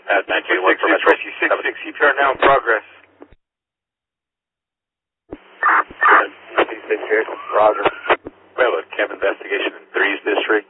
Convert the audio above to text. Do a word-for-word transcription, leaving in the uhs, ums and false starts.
At nine twenty-one for Metro. Rescue six six, C P R now in progress. Northeast District, Roger. We have a camp investigation in threes District.